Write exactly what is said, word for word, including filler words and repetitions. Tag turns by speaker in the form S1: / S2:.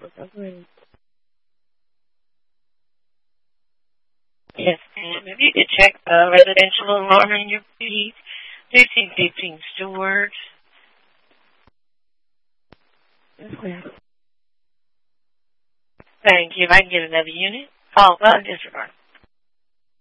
S1: Yes, ma'am. If you could check the residential alarm in your feed, fifteen fifteen Stewart.
S2: Yes, ma'am.
S1: Thank you. If I can get another unit. Oh, well, disregard.